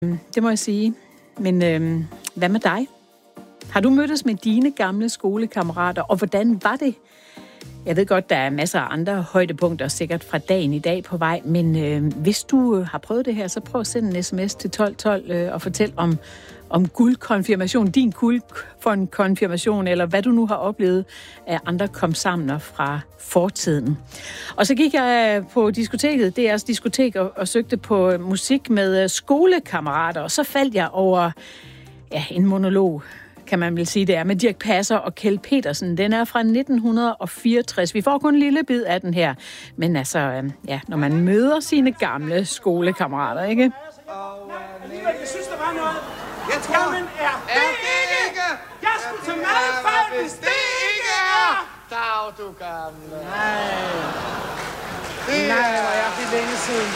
Det må jeg sige. Men hvad med dig? Har du mødtes med dine gamle skolekammerater, og hvordan var det? Jeg ved godt, der er masser af andre højdepunkter sikkert fra dagen i dag på vej, men hvis du har prøvet det her, så prøv at sende en sms til 1212 og fortæl om guldkonfirmation, din guldkonfirmation, eller hvad du nu har oplevet af andre komsamner fra fortiden. Og så gik jeg på diskoteket, DR's diskotek, og søgte på musik med skolekammerater, og så faldt jeg over en monolog, kan man vel sige det er, med Dirch Passer og Kjeld Petersen. Den er fra 1964. Vi får kun en lille bid af den her. Men altså, når man møder sine gamle skolekammerater, ikke? Jeg synes, der var noget. Jeg tror, jamen, er det ikke? Jeg skulle tage meget fejl, hvis det ikke er. Dag, du gamle. Nej, hvor jeg fik længe siden.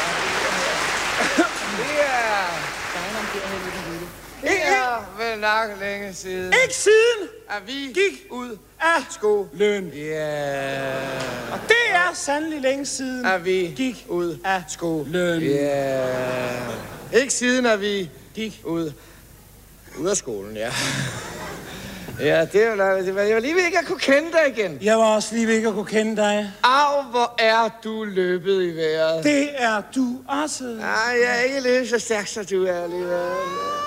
Det er vel nok længe siden. Ikke siden, At vi gik ud af skolen. Ja. Og det er sandelig længe siden, At vi gik ud af skolen. Ja. Ikke siden, at vi gik ud af skolen, ja. Ja, det er jo nok. Jeg var lige ved ikke at kunne kende dig igen. Jeg var også lige ved ikke at kunne kende dig. Au, hvor er du løbet i vejret. Det er du også. Nej, jeg er ikke løbet så stærkt, som du er alligevel.